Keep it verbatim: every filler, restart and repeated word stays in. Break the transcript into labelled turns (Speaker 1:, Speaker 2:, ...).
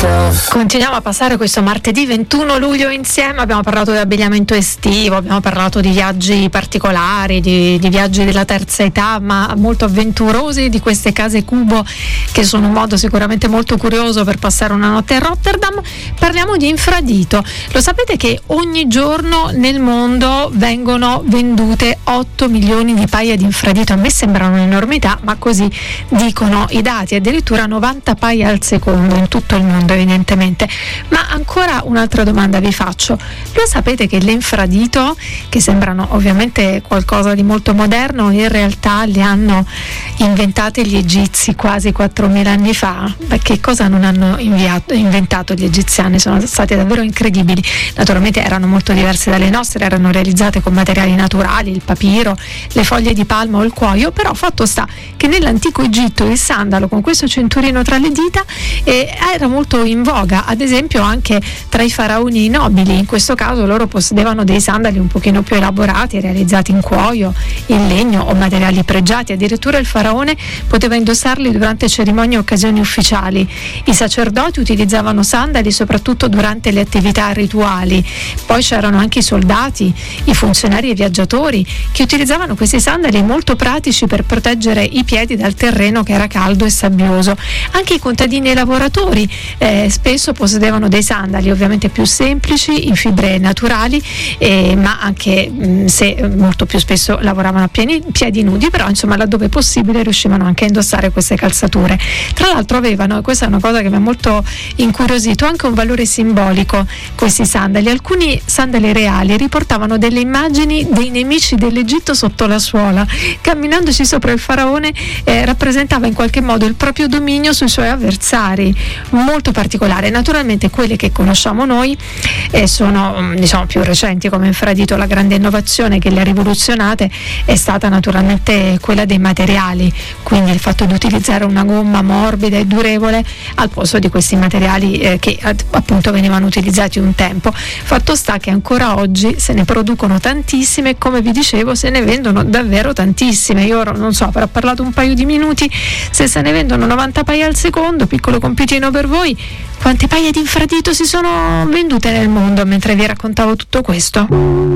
Speaker 1: Continuiamo a passare questo martedì ventuno luglio insieme. Abbiamo parlato di abbigliamento estivo, abbiamo parlato di viaggi particolari, di, di viaggi della terza età, ma molto avventurosi, di queste case cubo che sono un modo sicuramente molto curioso per passare una notte a Rotterdam. Parliamo di infradito. Lo sapete che ogni giorno nel mondo vengono vendute otto milioni di paia di infradito? A me sembra un'enormità, ma così dicono i dati, addirittura novanta paia al secondo in tutto il mondo, evidentemente. Ma ancora un'altra domanda vi faccio: lo sapete che l'infradito, che sembrano ovviamente qualcosa di molto moderno, in realtà li hanno inventate gli egizi quasi quattromila anni fa? Beh, che cosa non hanno inviato, inventato gli egiziani? Sono stati davvero incredibili. Naturalmente erano molto diverse dalle nostre, erano realizzate con materiali naturali, il papiro, le foglie di palma o il cuoio, però fatto sta che nell'antico Egitto il sandalo con questo cinturino tra le dita eh, era molto in voga, ad esempio anche tra i faraoni e i nobili. In questo caso loro possedevano dei sandali un pochino più elaborati, realizzati in cuoio, in legno o materiali pregiati. Addirittura il faraone poteva indossarli durante cerimonie e occasioni ufficiali. I sacerdoti utilizzavano sandali soprattutto durante le attività rituali. Poi c'erano anche i soldati, i funzionari e i viaggiatori che utilizzavano questi sandali molto pratici per proteggere i piedi dal terreno che era caldo e sabbioso. Anche i contadini e i lavoratori eh, spesso possedevano dei sandali ovviamente più semplici, in fibre naturali, eh, ma anche mh, se molto più spesso lavoravano a piedi, piedi nudi, però insomma laddove possibile riuscivano anche a indossare queste calzature. Tra l'altro avevano, e questa è una cosa che mi ha molto incuriosito, anche un valore simbolico questi sandali. Alcuni sandali reali riportavano delle immagini dei nemici dell'Egitto sotto la suola. Camminandoci sopra il faraone eh, rappresentava in qualche modo il proprio dominio sui suoi avversari, molto particolare. Naturalmente quelle che conosciamo noi eh, sono diciamo più recenti come infradito. La grande innovazione che le ha rivoluzionate è stata naturalmente quella dei materiali, quindi il fatto di utilizzare una gomma morbida e durevole al posto di questi materiali eh, che appunto venivano utilizzati un tempo. Fatto sta che ancora oggi se ne producono tantissime e, come vi dicevo, se ne vendono davvero tantissime. Io ora non so, avrò parlato un paio di minuti, se se ne vendono novanta paia al secondo, piccolo compitino per voi: quante paia di infradito si sono vendute nel mondo mentre vi raccontavo tutto questo?